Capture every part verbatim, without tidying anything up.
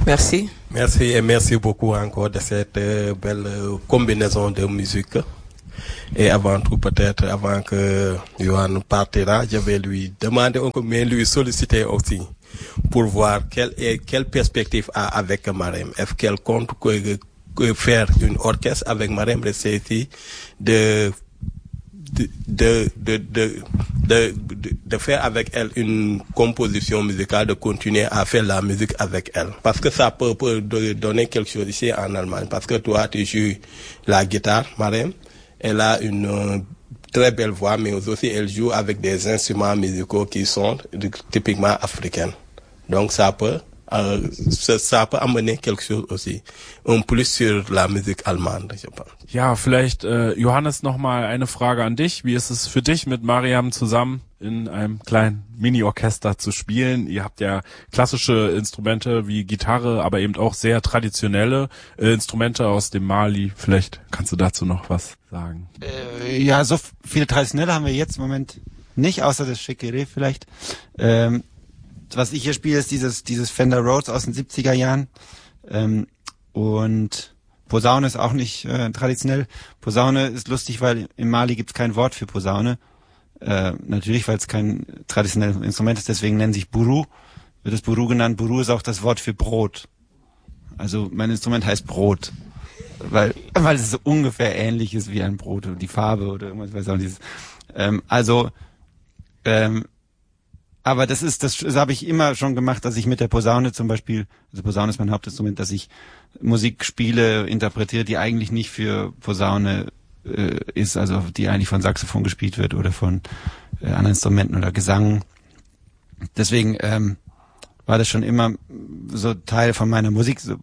Merci. Merci et merci beaucoup encore de cette euh, belle euh, combinaison de musique. Et avant tout, peut-être, avant que Yohan partira, je vais lui demander encore, mais lui solliciter aussi pour voir quelle est, quelle perspective a avec Marème. Est-ce qu'elle compte que, que faire une orchestre avec Marème Resséti de de, de, de, de, de, de faire avec elle une composition musicale, de continuer à faire la musique avec elle. Parce que ça peut, peut donner quelque chose ici en Allemagne. Parce que toi, tu joues la guitare, Marème. Elle a une euh, très belle voix, mais aussi elle joue avec des instruments musicaux qui sont typiquement africains. Donc ça peut, euh, ça, ça peut amener quelque chose aussi. Un plus sur la Musik allemande, je pense. Ja, vielleicht, äh, Johannes, nochmal eine Frage an dich. Wie ist es für dich, mit Mariam zusammen in einem kleinen Mini-Orchester zu spielen? Ihr habt ja klassische Instrumente wie Gitarre, aber eben auch sehr traditionelle äh, Instrumente aus dem Mali. Vielleicht kannst du dazu noch was sagen. Äh, ja, so viel traditionelle haben wir jetzt im Moment nicht, außer das Shekere vielleicht. Ähm, was ich hier spiele, ist dieses dieses Fender Rhodes aus den siebziger Jahren. Ähm, und Posaune ist auch nicht äh, traditionell. Posaune ist lustig, weil im Mali gibt es kein Wort für Posaune. Äh, natürlich, weil es kein traditionelles Instrument ist, deswegen nennen sich Buru. Wird es Buru genannt. Buru ist auch das Wort für Brot. Also mein Instrument heißt Brot. Weil, weil es so ungefähr ähnlich ist wie ein Brot oder die Farbe oder irgendwas, weiß auch nicht. Ähm, also, ähm, aber das ist, das, das habe ich immer schon gemacht, dass ich mit der Posaune zum Beispiel, also Posaune ist mein Hauptinstrument, dass ich Musik spiele, interpretiere, die eigentlich nicht für Posaune äh, ist, also die eigentlich von Saxophon gespielt wird oder von äh, anderen Instrumenten oder Gesang. Deswegen ähm, war das schon immer so Teil von meiner Musik, so,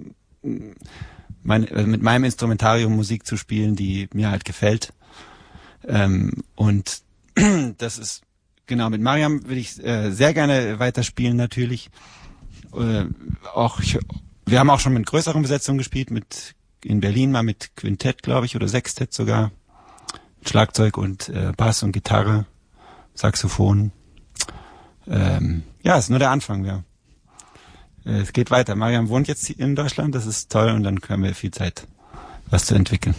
mein, also mit meinem Instrumentarium Musik zu spielen, die mir halt gefällt. Ähm, und das ist Genau, mit Mariam will ich äh, sehr gerne weiterspielen natürlich. Äh, auch ich, wir haben auch schon mit größeren Besetzungen gespielt, mit in Berlin mal mit Quintett, glaube ich, oder Sextett sogar. Mit Schlagzeug und äh, Bass und Gitarre, Saxophon. Ähm, ja, ist nur der Anfang, ja. Äh, es geht weiter. Mariam wohnt jetzt in Deutschland, das ist toll und dann können wir viel Zeit, was zu entwickeln.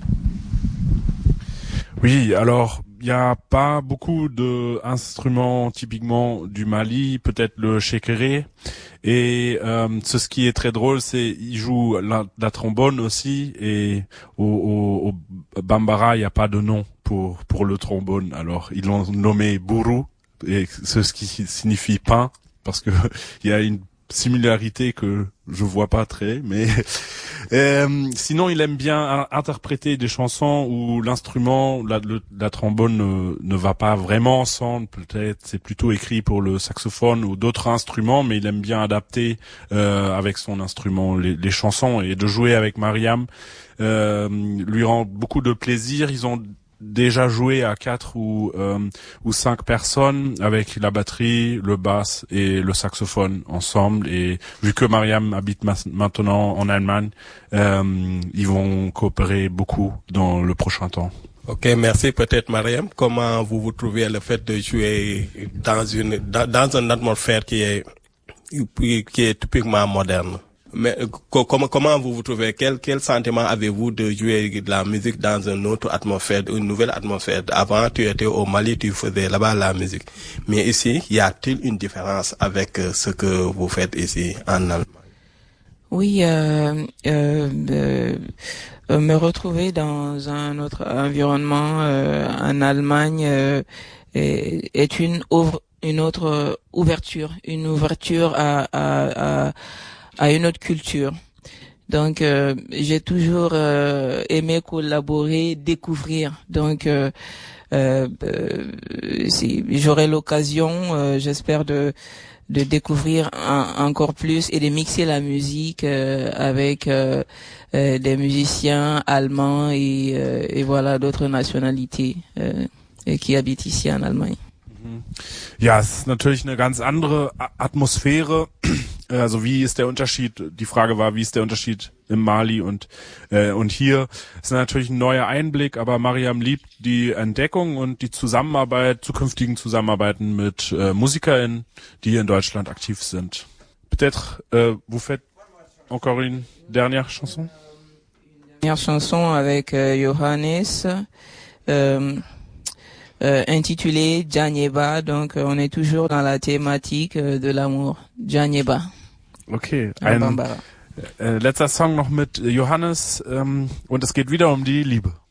Oui, alors il y a pas beaucoup d'instruments typiquement du Mali, peut-être le shekere. Et euh, ce, ce qui est très drôle, c'est il joue la, la trombone aussi. Et au, au, au Bambara, il n'y a pas de nom pour pour le trombone. Alors ils l'ont nommé Buru, et c'est ce qui signifie pain, parce que il y a une similarité que je vois pas très, mais euh, sinon il aime bien interpréter des chansons où l'instrument, la, le, la trombone ne, ne va pas vraiment ensemble. Peut-être c'est plutôt écrit pour le saxophone ou d'autres instruments, mais il aime bien adapter euh, avec son instrument les, les chansons, et de jouer avec Mariam euh, lui rend beaucoup de plaisir. Ils ont déjà joué à quatre ou euh, ou cinq personnes avec la batterie, le basse et le saxophone ensemble. Et vu que Mariam habite ma- maintenant en Allemagne, euh, ils vont coopérer beaucoup dans le prochain temps. Ok, merci. Peut-être Mariam, comment vous vous trouvez le fait de jouer dans une dans, dans une atmosphère qui est qui est typiquement moderne? Mais comment comment vous vous trouvez? Quel quel sentiment avez-vous de jouer de la musique dans une autre atmosphère, une nouvelle atmosphère? Avant, tu étais au Mali, tu faisais là-bas la musique. Mais ici, y a-t-il une différence avec ce que vous faites ici en Allemagne? Oui, euh, euh, euh, me retrouver dans un autre environnement euh, en Allemagne euh, est, est une ouvre, une autre ouverture, une ouverture à à, à à une autre culture. Donc euh, j'ai toujours euh, aimé collaborer, découvrir. Donc euh, euh, euh, si j'aurai l'occasion, euh, j'espère de de découvrir un, encore plus et de mixer la musique euh, avec euh, euh, des musiciens allemands et euh, et voilà d'autres nationalités euh, qui habitent ici en Allemagne. Ja, es ist natürlich eine ganz andere Atmosphäre. Also wie ist der Unterschied? Die Frage war, wie ist der Unterschied im Mali und äh, und hier? Es ist natürlich ein neuer Einblick, aber Mariam liebt die Entdeckung und die Zusammenarbeit, zukünftigen Zusammenarbeiten mit äh, MusikerInnen, die hier in Deutschland aktiv sind. Peut-être, euh, vous faites encore une dernière chanson? Dernière chanson avec euh, Johannes, euh, euh, intitulée Djanieba. Donc, euh, on est toujours dans la thématique euh, de l'amour. Djanieba. Okay, ein äh, letzter Song noch mit Johannes ähm, und es geht wieder um die Liebe.